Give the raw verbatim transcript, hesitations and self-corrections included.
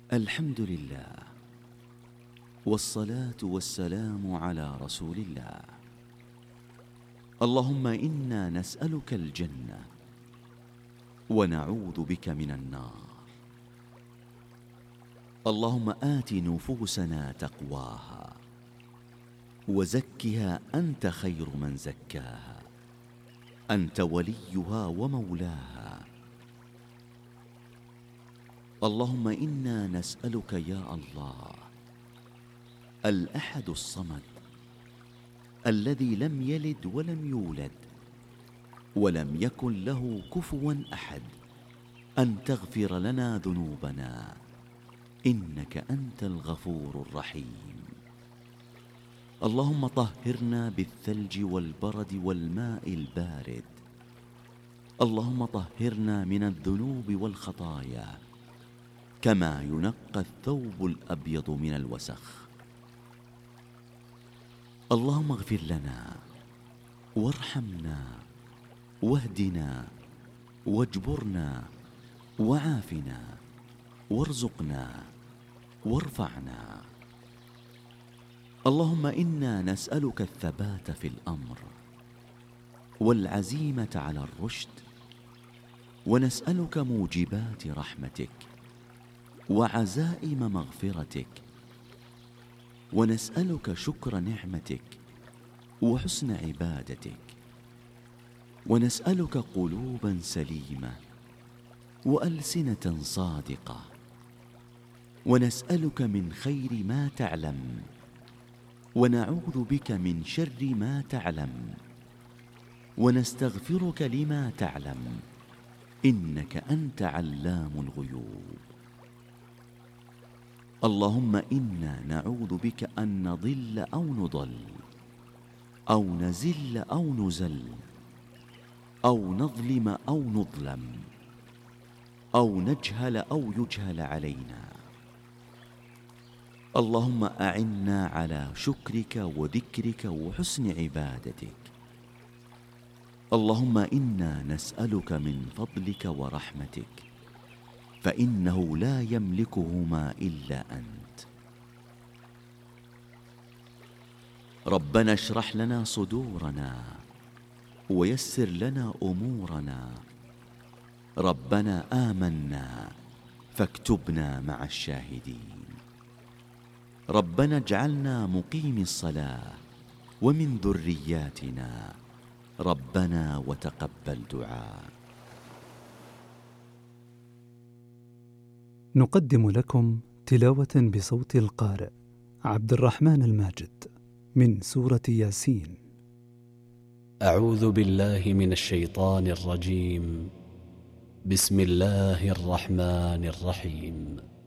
الحمد لله، والصلاة والسلام على رسول الله. اللهم إنا نسألك الجنة ونعوذ بك من النار. اللهم آت نفوسنا تقواها وزكها أنت خير من زكاها، أنت وليها ومولاها. اللهم إنا نسألك يا الله الأحد الصمد الذي لم يلد ولم يولد ولم يكن له كفوا أحد أن تغفر لنا ذنوبنا، إنك أنت الغفور الرحيم. اللهم طهرنا بالثلج والبرد والماء البارد. اللهم طهرنا من الذنوب والخطايا كما ينقى الثوب الأبيض من الوسخ. اللهم اغفر لنا وارحمنا واهدنا واجبرنا وعافنا وارزقنا وارفعنا. اللهم إنا نسألك الثبات في الأمر والعزيمة على الرشد، ونسألك موجبات رحمتك وعزائم مغفرتك، ونسألك شكر نعمتك وحسن عبادتك، ونسألك قلوبا سليمة وألسنة صادقة، ونسألك من خير ما تعلم ونعوذ بك من شر ما تعلم، ونستغفرك لما تعلم، إنك أنت علام الغيوب. اللهم إنا نعوذ بك أن نضل أو نضل أو نزل أو نزل أو نظلم أو نظلم أو نجهل أو يجهل علينا. اللهم أعنا على شكرك وذكرك وحسن عبادتك. اللهم إنا نسألك من فضلك ورحمتك، فإنه لا يملكهما إلا أنت. ربنا اشرح لنا صدورنا ويسر لنا أمورنا. ربنا آمنا فاكتبنا مع الشاهدين. ربنا اجعلنا مقيم الصلاة ومن ذرياتنا ربنا وتقبل دعاء. نقدم لكم تلاوة بصوت القارئ عبد الرحمن الماجد من سورة ياسين. أعوذ بالله من الشيطان الرجيم. بسم الله الرحمن الرحيم.